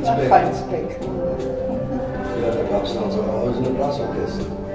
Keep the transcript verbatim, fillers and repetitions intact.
Falsbeck. Ja, da gab es in unserem Haus eine Blasorchester.